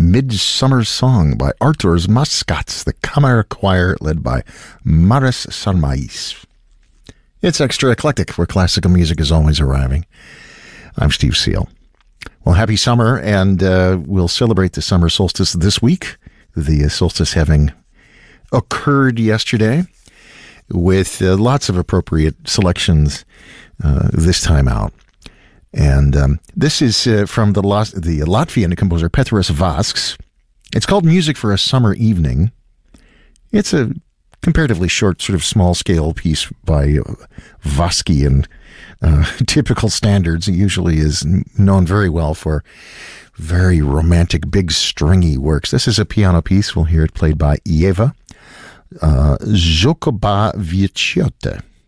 Midsummer Song by Arthur's Muscats, the Camera Choir led by Maris Sarmais. It's extra eclectic, where classical music is always arriving. I'm Steve Seal. Well, happy summer, and we'll celebrate the summer solstice this week. The solstice having occurred yesterday, with lots of appropriate selections this time out. And this is from the Latvian composer Petras Vasks. It's called Music for a Summer Evening. It's a comparatively short, sort of small-scale piece by Vaskian typical standards. He usually is known very well for very romantic, big, stringy works. This is a piano piece. We'll hear it played by Ieva Jokoba Vieciote.